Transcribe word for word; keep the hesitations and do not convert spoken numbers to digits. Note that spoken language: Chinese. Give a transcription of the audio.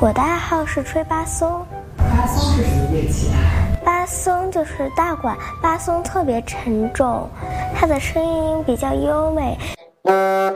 我的爱好是吹巴松。 巴松是什么乐器啊？ 巴松就是大管，巴松特别沉重，它的声音比较优美。